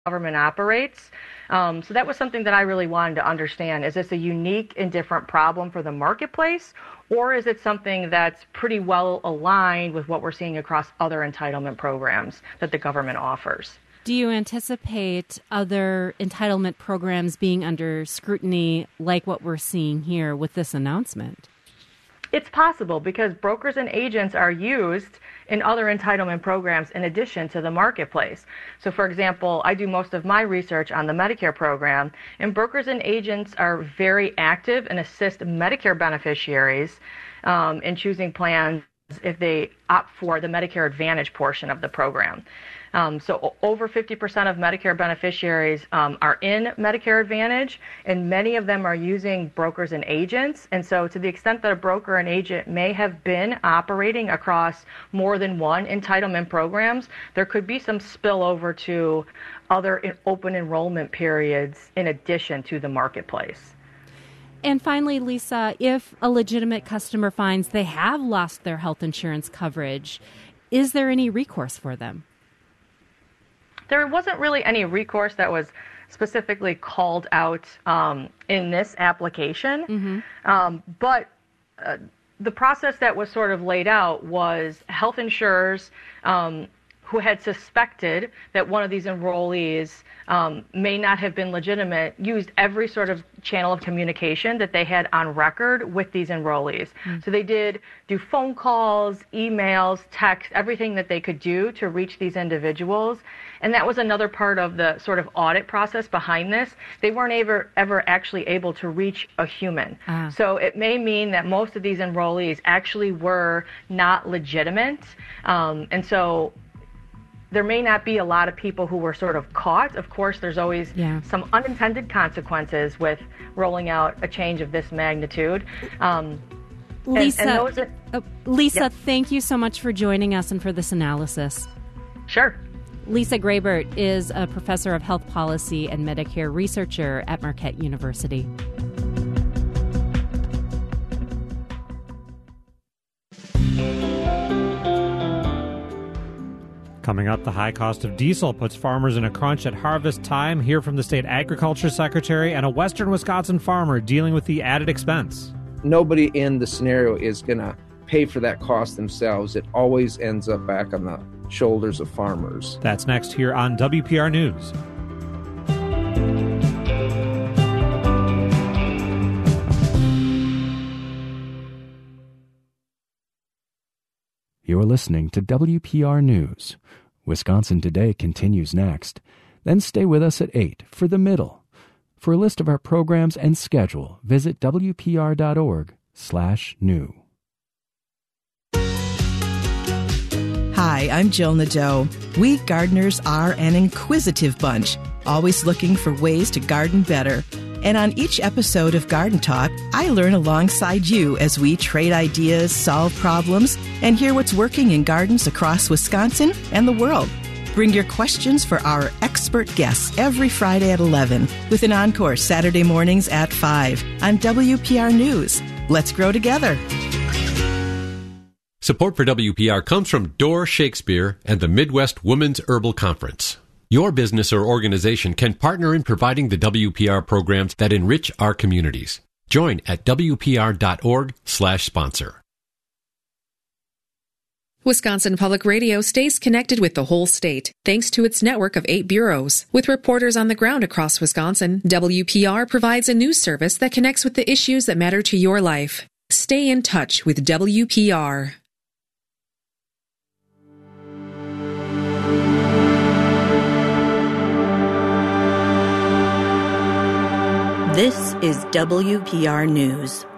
government operates. So that was something that I really wanted to understand. Is this a unique and different problem for the marketplace, or is it something that's pretty well aligned with what we're seeing across other entitlement programs that the government offers? Do you anticipate other entitlement programs being under scrutiny like what we're seeing here with this announcement? It's possible because brokers and agents are used in other entitlement programs in addition to the marketplace. So, for example, I do most of my research on the Medicare program, and brokers and agents are very active and assist Medicare beneficiaries in choosing plans if they opt for the Medicare Advantage portion of the program. So over 50% of Medicare beneficiaries are in Medicare Advantage, and many of them are using brokers and agents. And so to the extent that a broker and agent may have been operating across more than one entitlement programs, there could be some spillover to other open enrollment periods in addition to the marketplace. And finally, Lisa, if a legitimate customer finds they have lost their health insurance coverage, is there any recourse for them? There wasn't really any recourse that was specifically called out in this application, but the process that was sort of laid out was health insurers who had suspected that one of these enrollees may not have been legitimate used every sort of channel of communication that they had on record with these enrollees. So they did do phone calls, emails, text, everything that they could do to reach these individuals. And that was another part of the sort of audit process behind this. They weren't ever actually able to reach a human. So it may mean that most of these enrollees actually were not legitimate. And so there may not be a lot of people who were sort of caught. Of course, there's always some unintended consequences with rolling out a change of this magnitude. Lisa, thank you so much for joining us and for this analysis. Sure. Lisa Grabert is a professor of health policy and Medicare researcher at Marquette University. Coming up, the high cost of diesel puts farmers in a crunch at harvest time. Hear from the state agriculture secretary and a western Wisconsin farmer dealing with the added expense. Nobody in the scenario is going to pay for that cost themselves. It always ends up back on the shoulders of farmers. That's next here on WPR News. You're listening to WPR News. Wisconsin Today continues next. Then stay with us at 8 for The Middle. For a list of our programs and schedule, visit wpr.org/new. Hi, I'm Jill Nadeau. We gardeners are an inquisitive bunch, always looking for ways to garden better. And on each episode of Garden Talk, I learn alongside you as we trade ideas, solve problems, and hear what's working in gardens across Wisconsin and the world. Bring your questions for our expert guests every Friday at 11, with an encore Saturday mornings at 5 on WPR News. Let's grow together. Support for WPR comes from Door Shakespeare and the Midwest Women's Herbal Conference. Your business or organization can partner in providing the WPR programs that enrich our communities. Join at WPR.org/sponsor. Wisconsin Public Radio stays connected with the whole state, thanks to its network of 8 bureaus. With reporters on the ground across Wisconsin, WPR provides a news service that connects with the issues that matter to your life. Stay in touch with WPR. This is WPR News.